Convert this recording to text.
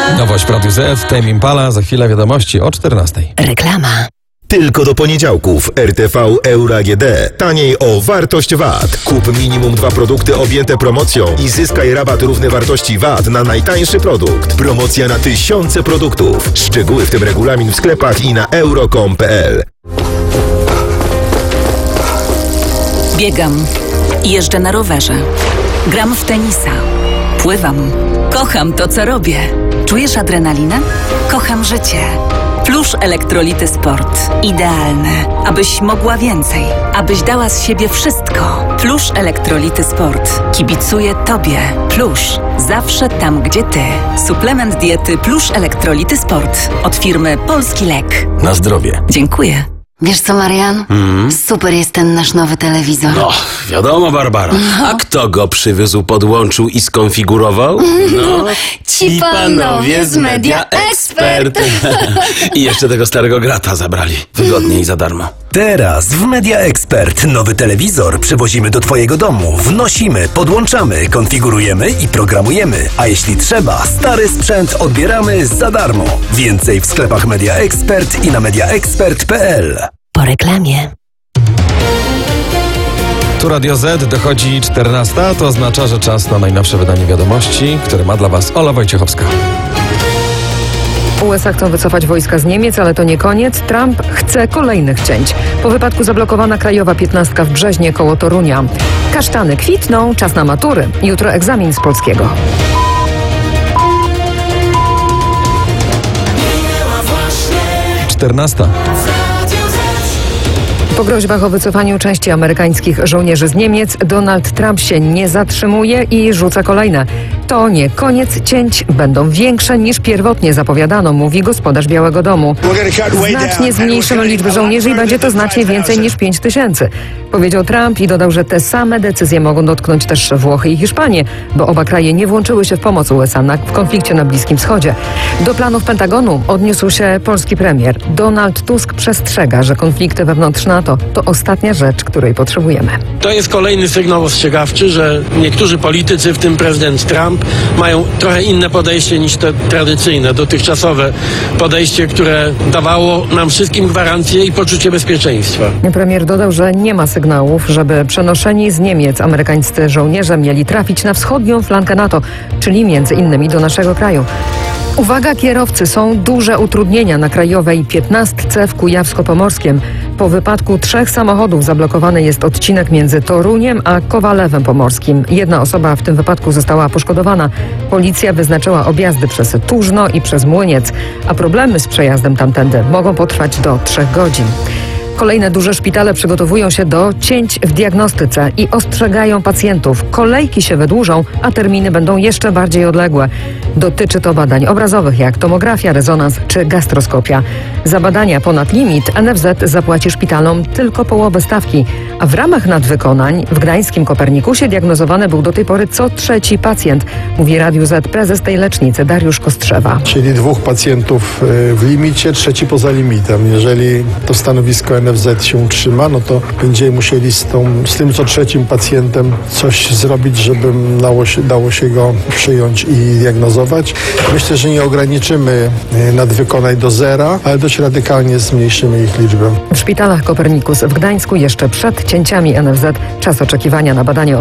Nowość w Radiu Z, Tame Impala, za chwilę wiadomości o 14:00. Reklama. Tylko do poniedziałków RTV Euro AGD. Taniej o wartość VAT. Kup minimum 2 produkty objęte promocją i zyskaj rabat równy wartości VAT na najtańszy produkt. Promocja na tysiące produktów. Szczegóły, w tym regulamin w sklepach i na euro.com.pl. Biegam. Jeżdżę na rowerze. Gram w tenisa. Pływam. Kocham to, co robię. Czujesz adrenalinę? Kocham życie. Plusz Elektrolity Sport. Idealne, abyś mogła więcej. Abyś dała z siebie wszystko. Plusz Elektrolity Sport. Kibicuję Tobie. Plusz. Zawsze tam, gdzie Ty. Suplement diety Plusz Elektrolity Sport. Od firmy Polski Lek. Na zdrowie. Dziękuję. Wiesz co, Marian? Super jest ten nasz nowy telewizor. No, wiadomo, Barbara. A kto go przywiózł, podłączył i skonfigurował? No, Ci panowie z Media Expert. I jeszcze tego starego grata zabrali. Wygodnie i za darmo. Teraz w Media Expert nowy telewizor przywozimy do Twojego domu. Wnosimy, podłączamy, konfigurujemy i programujemy. A jeśli trzeba, stary sprzęt odbieramy za darmo. Więcej w sklepach Media Expert i na mediaexpert.pl. Po reklamie. Tu Radio Z, dochodzi 14:00, to oznacza, że czas na najnowsze wydanie wiadomości, które ma dla Was Ola Wojciechowska. USA chcą wycofać wojska z Niemiec, ale to nie koniec. Trump chce kolejnych cięć. Po wypadku zablokowana krajowa 15 w Brzeźnie koło Torunia. Kasztany kwitną, czas na matury. Jutro egzamin z polskiego. Czternasta. Po groźbach o wycofaniu części amerykańskich żołnierzy z Niemiec Donald Trump się nie zatrzymuje i rzuca kolejne. To nie koniec cięć, będą większe niż pierwotnie zapowiadano, mówi gospodarz Białego Domu. Znacznie zmniejszymy liczbę żołnierzy i będzie to znacznie więcej niż 5000, powiedział Trump i dodał, że te same decyzje mogą dotknąć też Włochy i Hiszpanię, bo oba kraje nie włączyły się w pomoc USA w konflikcie na Bliskim Wschodzie. Do planów Pentagonu odniósł się polski premier. Donald Tusk przestrzega, że konflikty wewnątrz NATO to ostatnia rzecz, której potrzebujemy. To jest kolejny sygnał ostrzegawczy, że niektórzy politycy, w tym prezydent Trump, mają trochę inne podejście niż te tradycyjne, dotychczasowe podejście, które dawało nam wszystkim gwarancję i poczucie bezpieczeństwa. Premier dodał, że nie ma sygnałów, żeby przenoszeni z Niemiec amerykańscy żołnierze mieli trafić na wschodnią flankę NATO, czyli między innymi do naszego kraju. Uwaga kierowcy, są duże utrudnienia na krajowej 15 w Kujawsko-Pomorskiem. Po wypadku 3 samochodów zablokowany jest odcinek między Toruniem a Kowalewem Pomorskim. Jedna osoba w tym wypadku została poszkodowana. Policja wyznaczyła objazdy przez Tużno i przez Młyniec, a problemy z przejazdem tamtędy mogą potrwać do 3 godzin. Kolejne duże szpitale przygotowują się do cięć w diagnostyce i ostrzegają pacjentów. Kolejki się wydłużą, a terminy będą jeszcze bardziej odległe. Dotyczy to badań obrazowych jak tomografia, rezonans czy gastroskopia. Za badania ponad limit NFZ zapłaci szpitalom tylko połowę stawki, a w ramach nadwykonań w gdańskim Kopernikusie diagnozowany był do tej pory co 3. pacjent, mówi Radiu Z prezes tej lecznicy Dariusz Kostrzewa. Czyli 2 pacjentów w limicie, 3 poza limitem. Jeżeli to stanowisko NFZ się utrzyma, no to będziemy musieli z tym co 3 pacjentem coś zrobić, żeby dało się go przyjąć i diagnozować. Myślę, że nie ograniczymy nadwykonań do 0, ale dość radykalnie zmniejszymy ich liczbę. W szpitalach Kopernikus w Gdańsku jeszcze przed cięciami NFZ czas oczekiwania na badanie